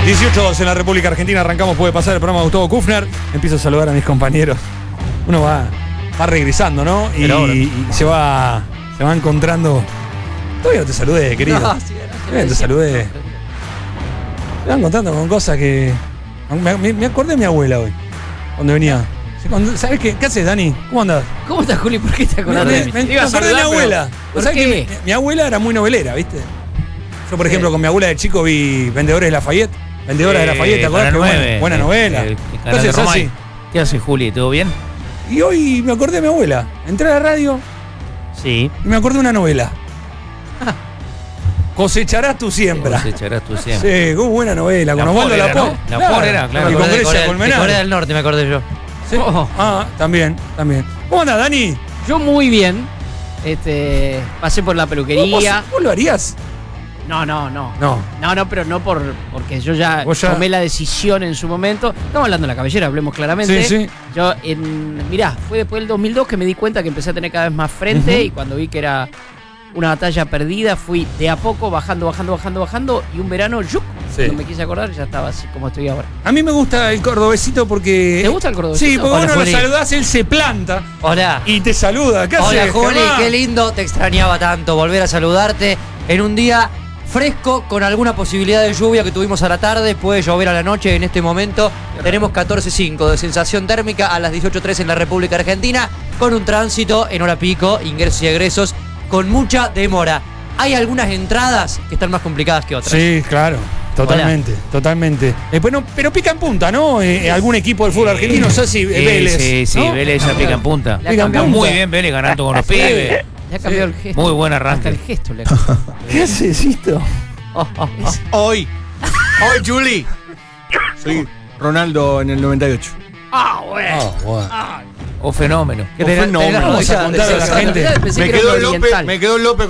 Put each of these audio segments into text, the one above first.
18 en la República Argentina, arrancamos, puede pasar el programa de Gustavo Kufner. Empiezo a saludar a mis compañeros. Uno va regresando, ¿no? Y se va encontrando. Todavía no te saludé, querido. No, sí, no te saludé. Se va encontrando con cosas que. Me acordé de mi abuela hoy, cuando venía. ¿Sabes qué? ¿Qué haces, Dani? ¿Cómo andás? ¿Cómo estás, Juli? ¿Por qué te acordás de mí? Me acordé de mi abuela. ¿Por ¿Sabes qué? que mi abuela era muy novelera, ¿viste? Yo, por ejemplo, con mi abuela de chico vi Vendedores de Lafayette. Vendedoras de Lafayette, ¿te acordás? Buena novela. Entonces, así. ¿Qué haces, Juli? ¿Todo bien? Y hoy me acordé de mi abuela. Entré a la radio. Sí. Y me acordé de una novela. Cosecharás tu siembra. Cosecharás tu siembra. Sí, qué buena novela. Con Osvaldo Laport. Laport era, claro. Y con Grecia Colmenar. Corea del Norte, me acordé yo. Sí. También. ¿Cómo andás, Dani? Yo muy bien. Pasé por la peluquería. ¿Vos lo harías? No, pero no porque yo ya ¿Vos ya? tomé la decisión en su momento. Estamos hablando de la cabellera, hablemos claramente. Sí. Yo, mirá, fue después del 2002 que me di cuenta que empecé a tener cada vez más frente y cuando vi que era una batalla perdida, fui de a poco bajando y un verano, no me quise acordar, ya estaba así como estoy ahora. A mí me gusta el cordobesito porque... ¿Te gusta el cordobesito? Sí, porque Hola, vos no lo Juli. saludás, él se planta Hola. y te saluda. ¿Qué Hola, haces, Juli, Germán? qué lindo. Te extrañaba tanto volver a saludarte en un día fresco con alguna posibilidad de lluvia que tuvimos a la tarde. Puede llover a la noche en este momento. Tenemos 14.5 de sensación térmica a las 18.3 en la República Argentina, con un tránsito en hora pico, ingresos y egresos, con mucha demora. Hay algunas entradas que están más complicadas que otras. Sí, claro. Totalmente. Pero pica en punta, ¿no? Algún equipo del fútbol argentino, no sé si Vélez. Sí, ¿no? Vélez ya pica en punta. Pica en punta. Muy bien, Vélez ganando con los pibes. Le ha cambiado el gesto. Muy buen Hasta arranque. el gesto le ha cambiado. ¿Qué haces, esto? Hoy, Juli. Soy Ronaldo en el 98. Bueno. O fenómeno. Vamos a contarle a la gente. Pensé Me que era quedó un oriental. López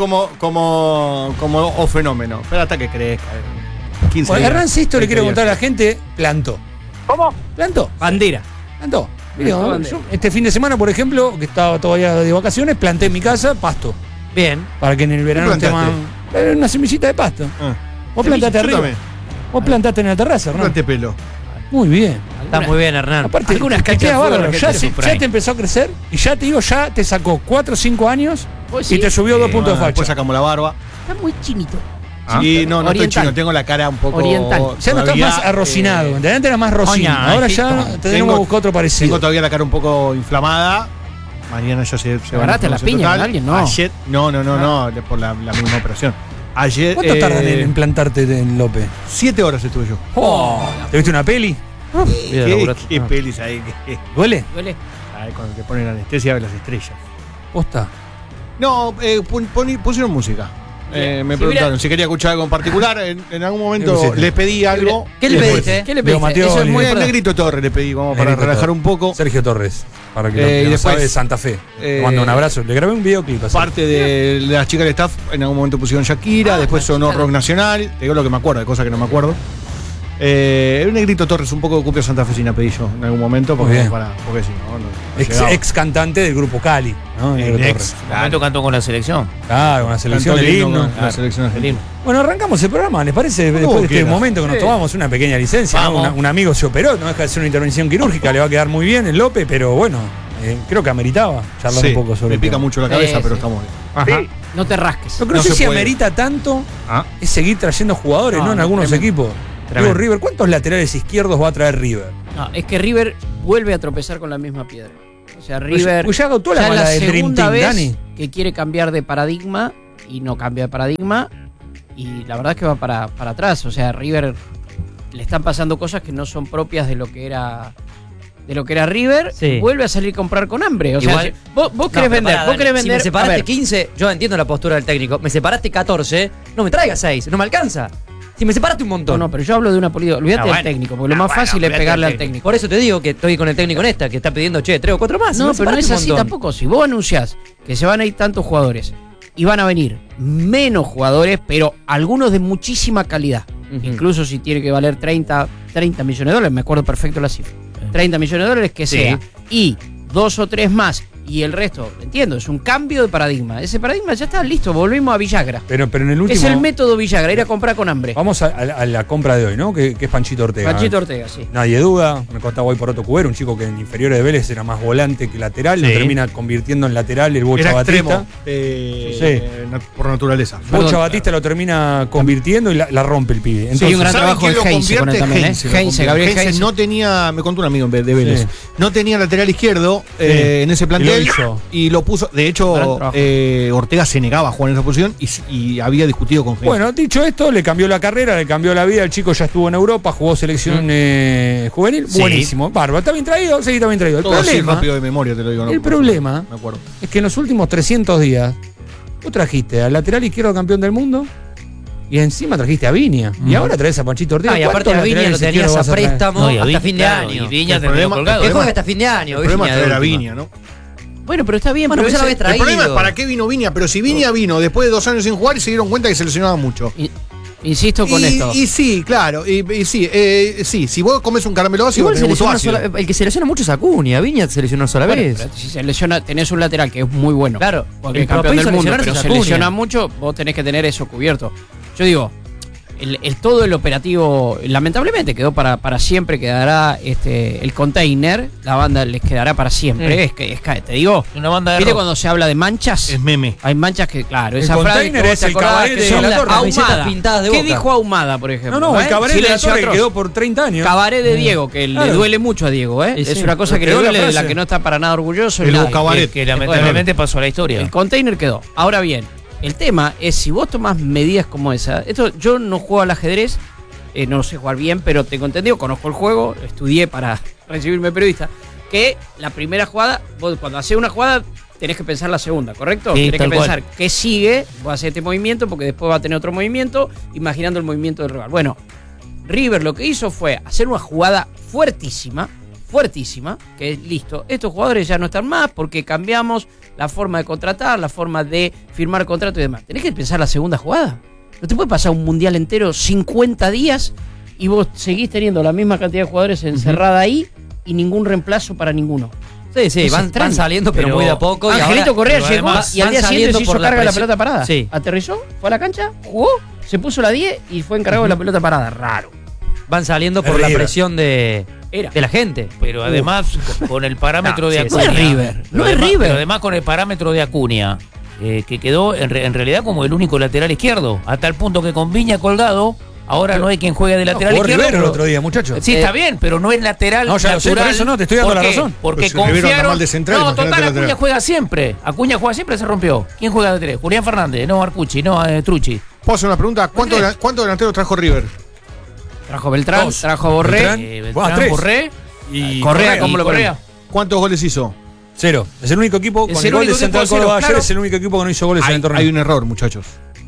como o fenómeno. Pero hasta que crezca. 15 Bueno, días. Hernán Sisto le 20 quiero días. contar a la gente, plantó. ¿Cómo? ¿Plantó? Bandera. Plantó. Mire, Plantó bandera. yo este fin de semana, por ejemplo, que estaba todavía de vacaciones, planté en mi casa pasto. Bien. Para que en el verano ¿Qué esté más... Una semillita de pasto. Ah, Vos plantaste yo arriba. también. Vos plantaste en la terraza, ¿no? Planté pelo. Muy bien. Está muy bien, Hernán. Aparte, algunas te canchas queda de fútbol bárbaro. argentino Ya te empezó a crecer y ya te digo, ya te sacó 4 o 5 años Pues sí. y te subió 2 puntos de Después facha. sacamos la barba. Está muy chinito. Y no estoy Oriental. chino, tengo la cara un poco Oriental. Ya no estás todavía, más arrocinado. De antes era más rocino. Oña, Ahora ya tenemos que buscar otro parecido. Tengo todavía la cara un poco inflamada. Mañana ya se va a ¿Agarraste la piña con alguien? No. Ayer, no, por la misma operación. Ayer. ¿Cuánto tardan en implantarte en López? 7 horas estuve yo. ¿Te viste una peli? ¿Qué pelis hay? ¿Duele? ¿Duele? Cuando te ponen anestesia de las estrellas. ¿Posta? No, pusieron música. Me preguntaron si quería escuchar algo en particular. En algún ¿Qué momento pusiste? les pedí algo. ¿Qué le pediste? ¿Qué le Leo pediste? Mateo, Eso es muy Muy al importante. Negrito Torres le pedí como para Negrito relajar Torres. un poco. Sergio Torres. Para que Y lo que no después, sabe de Santa Fe. Te mando un abrazo. Le grabé un videoclip así. Parte de las chicas del staff en algún momento pusieron Shakira, después sonó Rock Nacional. Te digo lo que me acuerdo, de cosas que no me acuerdo. El Negrito Torres, un poco de cumbia santafesina pedí yo en algún momento, Muy porque, bien. porque si no llegaba. Ex cantante del grupo Cali. ¿no? Negro Ex, Torres. En un momento cantó con la selección. Claro, con la selección Cantó del el himno. con la selección argentina. Bueno, arrancamos el programa, ¿les parece? Después de este quieras. momento que nos tomamos una pequeña licencia, ¿no? Vamos. Un amigo se operó, no deja de ser una intervención quirúrgica, le va a quedar muy bien el López, pero bueno, creo que ameritaba charlar Sí, un poco sobre me pica el tema. mucho la cabeza, Sí, pero sí. estamos bien. Ajá. No te rasques. Lo que no No sé se si puede. amerita tanto Ah. es seguir trayendo jugadores, ¿no? En No, algunos tremendo. equipos. Tremendo. Digo, River, ¿cuántos laterales izquierdos va a traer River? No, es que River vuelve a tropezar con la misma piedra. O sea, River Pues ya agotó la ya es mala la del Dream segunda Team, vez Dani. que quiere cambiar de paradigma y no cambia de paradigma y la verdad es que va para atrás. O sea, River le están pasando cosas que no son propias de lo que era River. Sí. Y vuelve a salir a comprar con hambre. O sea, Igual- si vos No, querés pero vender, pará, vos Dani, querés si vender. me separaste a ver, 15, yo entiendo la postura del técnico. Me separaste 14, no me traigas 6, no me alcanza. Si me separaste un montón. no, pero yo hablo de una política. Olvídate del técnico, porque lo más fácil es pegarle al técnico. Por eso te digo que estoy con el técnico en esta, que está pidiendo, 3 o 4 más. No, Me pero no separaste es un así montón. tampoco. Si vos anunciás que se van a ir tantos jugadores y van a venir menos jugadores, pero algunos de muchísima calidad, Ujú. incluso si tiene que valer 30 millones de dólares, me acuerdo perfecto la cifra, 30 millones de dólares que Sí. sea, y 2 o 3 más Y el resto, entiendo, es un cambio de paradigma. Ese paradigma ya está listo, volvimos a Villagra. Pero en el último. Es el método Villagra, ir a comprar con hambre. Vamos a la compra de hoy, ¿no? Que es Panchito Ortega. Panchito Ortega, sí. Nadie duda. Me contaba hoy por Otto Cubero, un chico que en inferiores de Vélez era más volante que lateral. Lo termina convirtiendo en lateral el Bocha Era Batista. extremo, por naturaleza. Bocha Batista lo termina convirtiendo y la rompe el pibe. Sí, un gran ¿saben trabajo quién de lo Heinze con él también, Heinze, Gabriel Heinze Heinze. no tenía, me contó un amigo de Vélez, Sí. no tenía lateral izquierdo en ese plantel Y lo hizo. y lo puso. De hecho, Ortega se negaba a jugar en esa posición y había discutido con Heinze. Bueno, dicho esto, le cambió la carrera, le cambió la vida. El chico ya estuvo en Europa, jugó selección juvenil. Sí. Buenísimo. Bárbaro. ¿Está bien traído? Sí, está bien traído. El todo así problema rápido de memoria, te lo digo. el problema me acuerdo. es que en los últimos 300 días vos trajiste al lateral izquierdo campeón del mundo y encima trajiste a Viña. Y ahora traes a Panchito Ortega. Y aparte ¿Cuántos a Viña lo laterales tenías izquierdos a vas traer? préstamo No, y a hasta Viña, fin de claro, año. y Viña El te quedó problema- colgado. Que juegue hasta fin de año. El problema es Viña, traer a de última. Viña, ¿no? Bueno, pero está bien. Bueno, pero pues ya lo ese- habés traído. El problema es para qué vino Viña, pero si Viña vino después de 2 años sin jugar y se dieron cuenta que se lesionaba mucho. Insisto con esto. Y sí, claro, y sí, si vos comes un caramelo ácido, Igual tenés se gusto lesiona ácido. el que se lesiona mucho es Acuña. Viña se lesionó sola Bueno, vez. pero si se lesiona, tenés un lateral que es muy bueno. Claro, Porque el es campeón propenso del a mundo, lesionarse pero es se Acuña. lesiona mucho, vos tenés que tener eso cubierto. Yo digo, todo el operativo, lamentablemente quedó para siempre, quedará el container, la banda les quedará para siempre. Te digo, Una banda de ¿viste rock. cuando se habla de manchas? Es meme. Hay manchas que, claro, El esa frase container que vos es te el acordás cabaret que de son la las Torre. Camisetas Ahumada. pintadas de ¿Qué Boca. dijo Ahumada, por ejemplo? No, el cabaret de la Silencio Torre que atroz. quedó por 30 años. Cabaret de Diego, que Claro. le duele mucho a Diego, ¿eh? Sí, Es sí. una cosa que le Quedó la duele, de la frase. que no está para nada orgulloso. El nada. Bocabaret. Que lamentablemente pasó a la historia. El container quedó. Ahora bien, el tema es si vos tomás medidas como esa. Esto, yo no juego al ajedrez, no lo sé jugar bien, pero tengo entendido, conozco el juego, estudié para recibirme periodista, que la primera jugada, vos cuando haces una jugada tenés que pensar la segunda, ¿correcto? Sí, Tenés que tal cual. pensar qué sigue, vos haces este movimiento porque después va a tener otro movimiento, imaginando el movimiento del rival. Bueno, River lo que hizo fue hacer una jugada fuertísima, que es listo. Estos jugadores ya no están más porque cambiamos la forma de contratar, la forma de firmar contrato y demás. Tenés que pensar la segunda jugada. No te puede pasar un mundial entero, 50 días, y vos seguís teniendo la misma cantidad de jugadores encerrada ahí y ningún reemplazo para ninguno. Sí, sí, Es van extraño. saliendo, pero Pero muy de a poco. y Angelito ahora- Correa pero llegó además y al van día siguiente saliendo se hizo por la cargo de la presión. pelota parada. Sí. Aterrizó, fue a la cancha, jugó, se puso la 10 y fue encargado de la pelota parada. Raro. Van saliendo por Es la River. presión de la gente. Pero además, con el parámetro No, de sí, Acuña. no es River, no Pero es además- River. Pero además con el parámetro de Acuña, que quedó en realidad como el único lateral izquierdo. Hasta el punto que con Viña colgado, ahora no hay quien juegue de lateral Jugó izquierdo. Rivero el pero- otro día, muchachos. Sí, está bien, pero no es lateral No, ya lo sé, natural. por eso no, te estoy dando ¿Por la qué? razón. Porque Pero si Rivero anda confiaron. mal de central, No, imagínate total, lateral. Acuña juega siempre. Acuña juega siempre, se rompió. ¿Quién juega de tres? Julián Fernández, no Arcucci, no Trucci. ¿Puedo hacer una pregunta? ¿Cuántos delanteros trajo River? Trajo Beltrán, Dos. trajo Borré. Beltrán. Beltrán, tres. Borré, Y Correa, ¿cómo lo Correa. ¿Cuántos goles hizo? 0. Es el único equipo Es con el el gol de único Central equipo Córdoba cero, ayer. claro. Es el único equipo que no hizo goles en el torneo. Hay un error, muchachos.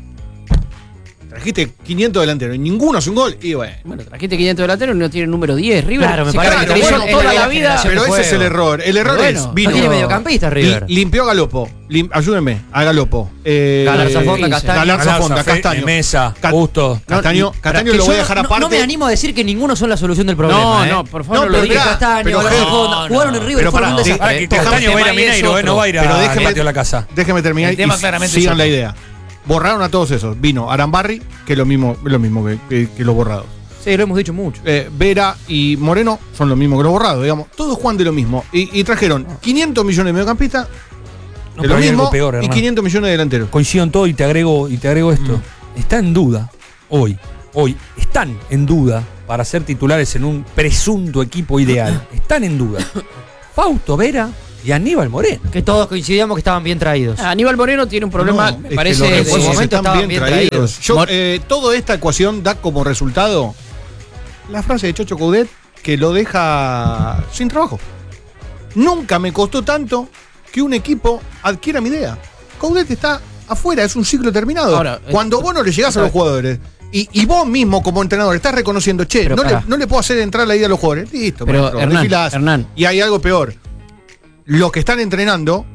Trajiste 500 delanteros y ninguno hace un gol. Y bueno. Bueno, trajiste 500 delanteros y no tiene número 10. River Claro, me se parece caracterizó que bueno, toda es la la vida. generación Pero de ese es el juego. error. El error Bueno, es. no Vino, No tiene mediocampista River. limpió a Galopo. Ayúdenme, a Galopo. Galarza Fonda, Galarza, Castaño. Galarza Fonda, Castaño. Mesa, Ca- Justo. Castaño Que lo voy a yo dejar no- aparte. No me animo a decir que ninguno son la solución del problema. No, ¿eh? no, por favor, No, no lo pero digas. mirá, Castaño, pero Galarza Ger- Fonda, no, jugaron en no. River, Pero fueron un pará, desastre. Ahora que Déjame- Castaño va a ir a el tema ahí es Mineiro, no va a ir Pero a déjeme- patio de la casa. Déjeme terminar El tema y claramente sigan es la otro. idea. Borraron a todos esos. Vino Arambarri, que es lo mismo que los borrados. Sí, lo hemos dicho mucho. Vera y Moreno son lo mismo que los borrados, digamos. Todos juegan de lo mismo. Y trajeron 500 millones de mediocampistas No, de pero lo hay mismo algo peor, y Hernán. 500 millones de delanteros. Coincido en todo y te agrego esto. Está en duda, hoy, están en duda para ser titulares en un presunto equipo ideal. Están en duda Fausto Vera y Aníbal Moreno. Que todos coincidíamos que estaban bien traídos. Aníbal Moreno tiene un problema, No, me es que parece. los de- refuerzos momento están estaban bien traídos. Yo, toda esta ecuación da como resultado la frase de Chocho Coudet que lo deja sin trabajo. Nunca me costó tanto que un equipo adquiera mi idea. Coudet está afuera, es un ciclo terminado. Ahora, Cuando vos no le llegás a los jugadores y vos mismo como entrenador estás reconociendo, che, Pero no le puedo hacer entrar la idea a los jugadores. Listo, Pero, maestro, Hernán, desfilás. Hernán. Y hay algo peor. Los que están entrenando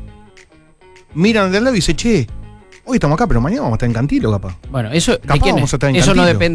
miran del lado y dicen, che, hoy estamos acá, pero mañana vamos a estar en Cantilo, capaz. Bueno, eso, ¿de Capaz quién vamos es? a estar en Eso no Cantilo. depende.